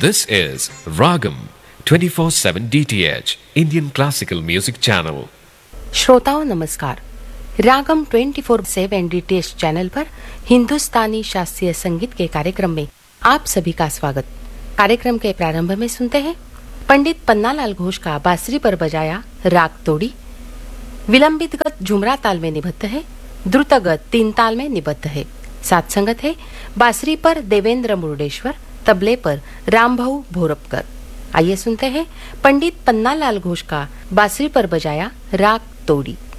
This is Ragam 24/7 DTH Indian Classical Music Channel. श्रोताओं नमस्कार। रागम 24/7 DTH channel पर हिंदुस्तानी शास्त्रीय संगीत के कार्यक्रम में आप सभी का स्वागत। कार्यक्रम के प्रारंभ में सुनते हैं पंडित पन्नालाल घोष का बांसुरी पर बजाया राग तोड़ी। विलंबित गत झुमरा ताल में निबद्ध है, द्रुत गत 3 ताल में निबद्ध है। साथ संगत है बांसुरी पर देवेंद्र मुरुडेश्वर, तबले पर रामभाऊ भोरपकर। आइए सुनते हैं पंडित पन्नालाल घोष का बांसुरी पर बजाया राग तोड़ी।